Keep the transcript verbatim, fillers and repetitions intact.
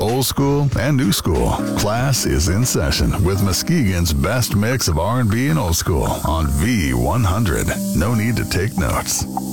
old school and new school. Class is in session with Muskegon's best mix of R and B and old school on V one hundred. No need to take notes.